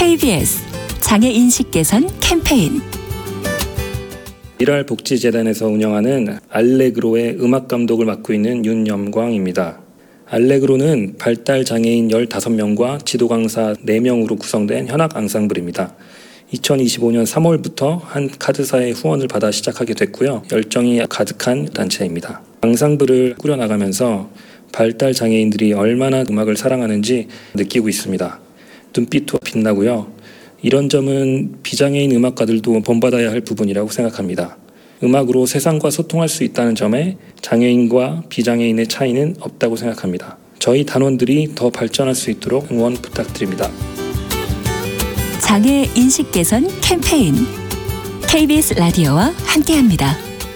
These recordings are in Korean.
KBS 장애인식 개선 캠페인. 일할복지재단에서 운영하는 알레그로의 음악 감독을 맡고 있는 윤염광입니다. 알레그로는 발달 장애인 15명과 지도 강사 4명으로 구성된 현악 앙상블입니다. 2025년 3월부터 한 카드사의 후원을 받아 시작하게 됐고요. 열정이 가득한 단체입니다. 앙상블을 꾸려나가면서 발달 장애인들이 얼마나 음악을 사랑하는지 느끼고 있습니다. 눈빛도 빛나고요. 이런 점은 비장애인 음악가들도 본받아야 할 부분이라고 생각합니다. 음악으로 세상과 소통할 수 있다는 점에 장애인과 비장애인의 차이는 없다고 생각합니다. 저희 단원들이 더 발전할 수 있도록 응원 부탁드립니다. 장애 인식 개선 캠페인. KBS 라디오와 함께합니다.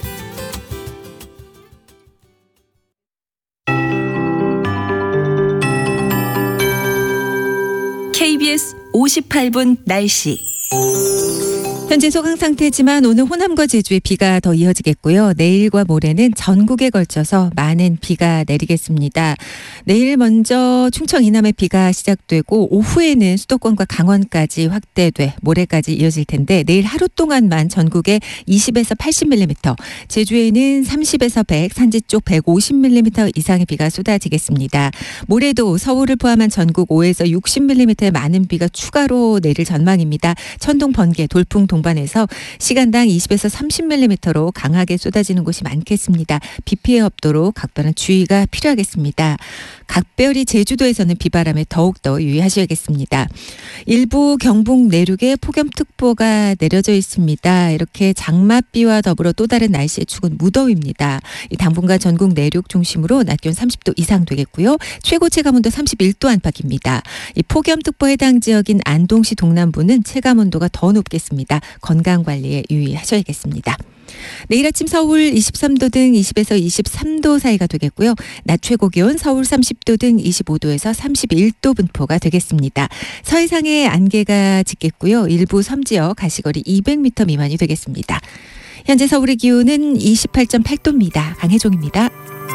KBS 58분 날씨. 현재 소강 상태지만 오늘 호남과 제주에 비가 더 이어지겠고요. 내일과 모레는 전국에 걸쳐서 많은 비가 내리겠습니다. 내일 먼저 충청 이남에 비가 시작되고 오후에는 수도권과 강원까지 확대돼 모레까지 이어질 텐데 내일 하루 동안만 전국에 20에서 80mm, 제주에는 30에서 100, 산지 쪽 150mm 이상의 비가 쏟아지겠습니다. 모레도 서울을 포함한 전국 5에서 60mm의 많은 비가 추가로 내릴 전망입니다. 천둥, 번개, 돌풍 동반해서 시간당 20에서 30mm로 강하게 쏟아지는 곳이 많겠습니다. 비 피해 없도록 각별한 주의가 필요하겠습니다. 각별히 제주도에서는 비바람에 더욱더 유의하셔야겠습니다. 일부 경북 내륙에 폭염특보가 내려져 있습니다. 이렇게 장맛비와 더불어 또 다른 날씨의 축은 무더위입니다. 당분간 전국 내륙 중심으로 낮 기온 30도 이상 되겠고요. 최고 체감온도 31도 안팎입니다. 이 폭염특보 해당 지역인 안동시 동남부는 체감온도가 더 높겠습니다. 건강관리에 유의하셔야겠습니다. 내일 아침 서울 23도 등 20에서 23도 사이가 되겠고요. 낮 최고 기온 서울 30도 등 25도에서 31도 분포가 되겠습니다. 서해상에 안개가 짙겠고요. 일부 섬지역 가시거리 200m 미만이 되겠습니다. 현재 서울의 기온은 28.8도입니다. 강혜종입니다.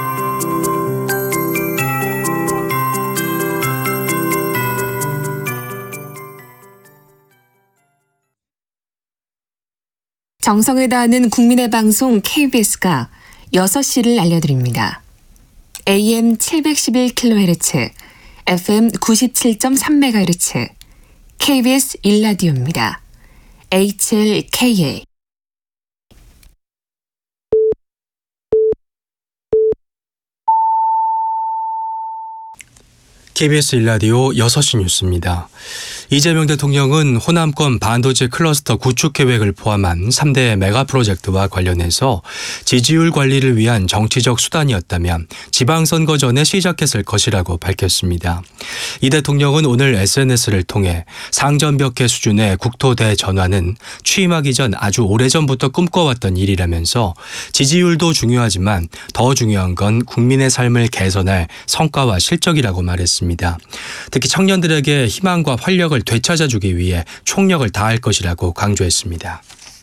정성을 다하는 국민의 방송 KBS가 6시를 알려드립니다. AM 711kHz, FM 97.3MHz, KBS 1라디오입니다. HLKA. KBS 1라디오 6시 뉴스입니다. 이재명 대통령은 호남권 반도체 클러스터 구축 계획을 포함한 3대 메가 프로젝트와 관련해서 지지율 관리를 위한 정치적 수단이었다면 지방선거 전에 시작했을 것이라고 밝혔습니다. 이 대통령은 오늘 SNS를 통해 상전벽해 수준의 국토 대전환은 취임하기 전 아주 오래전부터 꿈꿔왔던 일이라면서 지지율도 중요하지만 더 중요한 건 국민의 삶을 개선할 성과와 실적이라고 말했습니다. 특히 청년들에게 희망과 활력을 되찾아주기 위해 총력을 다할 것이라고 강조했습니다.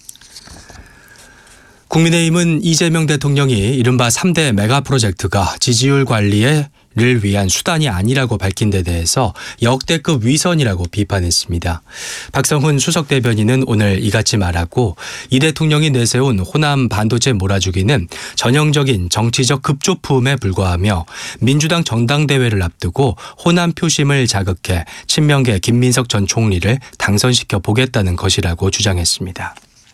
국민의힘은 이재명 대통령이 이른바 3대 메가 프로젝트가 지지율 관리를 위한 수단이 아니라고 밝힌 데 대해서 역대급 위선이라고 비판했습니다. 박성훈 수석 대변인은 오늘 이같이 말하고 이 대통령이 내세운 호남 반도체 몰아주기는 전형적인 정치적 급조품에 불과하며 민주당 전당대회를 앞두고 호남 표심을 자극해 친명계 김민석 전 총리를 당선시켜 보겠다는 것이라고 주장했습니다.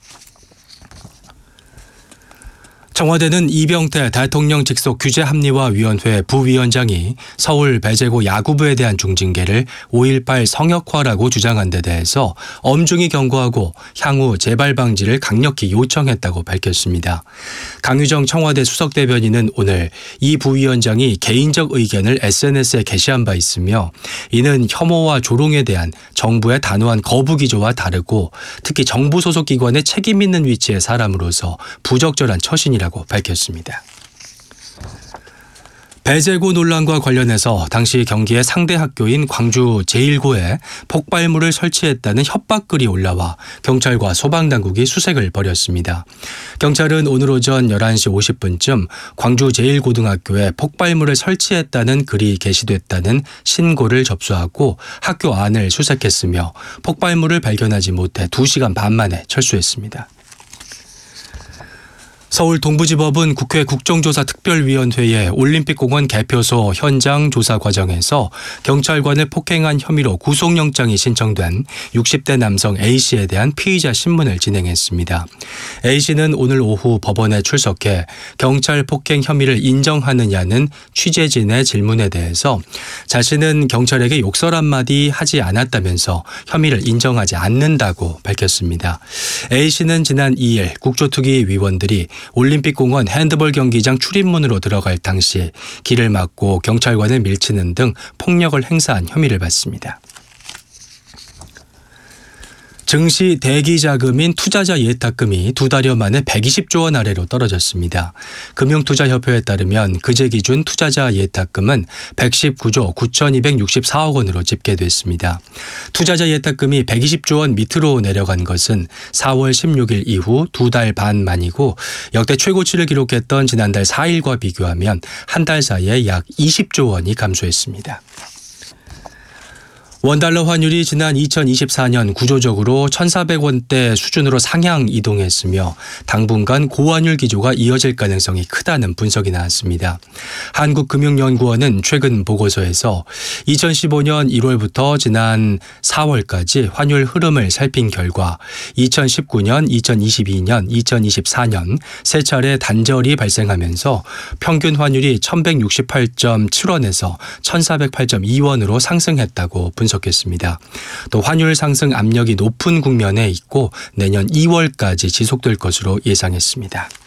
청와대는 이병태 대통령 직속 규제합리화위원회 부위원장이 서울 배제고 야구부에 대한 중징계를 5.18 성역화라고 주장한 데 대해서 엄중히 경고하고 향후 재발 방지를 강력히 요청했다고 밝혔습니다. 강유정 청와대 수석 대변인은 오늘 이 부위원장이 개인적 의견을 SNS에 게시한 바 있으며 이는 혐오와 조롱에 대한 정부의 단호한 거부 기조와 다르고 특히 정부 소속 기관의 책임 있는 위치의 사람으로서 부적절한 처신이라고 밝혔습니다. 배제고 논란과 관련해서 당시 경기의 상대 학교인 광주 제1고에 폭발물을 설치했다는 협박글이 올라와 경찰과 소방당국이 수색을 벌였습니다. 경찰은 오늘 오전 11시 50분쯤 광주 제1고등학교에 폭발물을 설치했다는 글이 게시됐다는 신고를 접수하고 학교 안을 수색했으며 폭발물을 발견하지 못해 2시간 반 만에 철수했습니다. 서울 동부지법은 국회 국정조사특별위원회에 올림픽공원 개표소 현장 조사 과정에서 경찰관을 폭행한 혐의로 구속영장이 신청된 60대 남성 A씨에 대한 피의자 신문을 진행했습니다. A씨는 오늘 오후 법원에 출석해 경찰 폭행 혐의를 인정하느냐는 취재진의 질문에 대해서 자신은 경찰에게 욕설 한마디 하지 않았다면서 혐의를 인정하지 않는다고 밝혔습니다. A씨는 지난 2일 국조특위 위원들이 올림픽공원 핸드볼 경기장 출입문으로 들어갈 당시 길을 막고 경찰관을 밀치는 등 폭력을 행사한 혐의를 받습니다. 증시 대기 자금인 투자자 예탁금이 2달여 만에 120조 원 아래로 떨어졌습니다. 금융투자협회에 따르면 그제 기준 투자자 예탁금은 119조 9,264억 원으로 집계됐습니다. 투자자 예탁금이 120조 원 밑으로 내려간 것은 4월 16일 이후 2달 반 만이고 역대 최고치를 기록했던 지난달 4일과 비교하면 한 달 사이에 약 20조 원이 감소했습니다. 원달러 환율이 지난 2024년 구조적으로 1,400원대 수준으로 상향 이동했으며 당분간 고환율 기조가 이어질 가능성이 크다는 분석이 나왔습니다. 한국금융연구원은 최근 보고서에서 2015년 1월부터 지난 4월까지 환율 흐름을 살핀 결과 2019년, 2022년, 2024년 세 차례 단절이 발생하면서 평균 환율이 1,168.7원에서 1,408.2원으로 상승했다고 분석했습니다. 또 환율 상승 압력이 높은 국면에 있고 내년 2월까지 지속될 것으로 예상했습니다.